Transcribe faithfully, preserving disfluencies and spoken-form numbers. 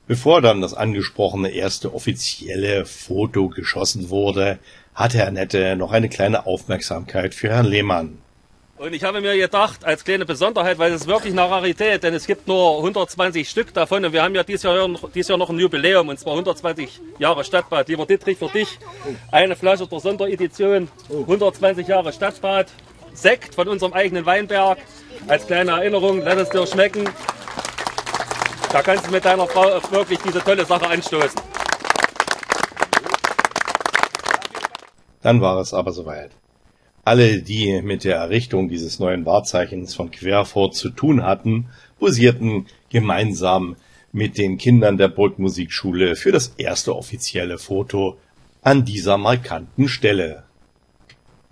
Bevor dann das angesprochene erste offizielle Foto geschossen wurde, hatte Herr Nette noch eine kleine Aufmerksamkeit für Herrn Lehmann. Und ich habe mir gedacht, als kleine Besonderheit, weil es ist wirklich eine Rarität, denn es gibt nur hundertzwanzig Stück davon und wir haben ja dieses Jahr, dieses Jahr noch ein Jubiläum, und zwar hundertzwanzig Jahre Stadtbad. Lieber Dietrich, für dich eine Flasche der Sonderedition, hundertzwanzig Jahre Stadtbad, Sekt von unserem eigenen Weinberg, als kleine Erinnerung, lass es dir schmecken. Da kannst du mit deiner Frau wirklich diese tolle Sache anstoßen. Dann war es aber soweit. Alle, die mit der Errichtung dieses neuen Wahrzeichens von Querfurt zu tun hatten, posierten gemeinsam mit den Kindern der Burgmusikschule für das erste offizielle Foto an dieser markanten Stelle.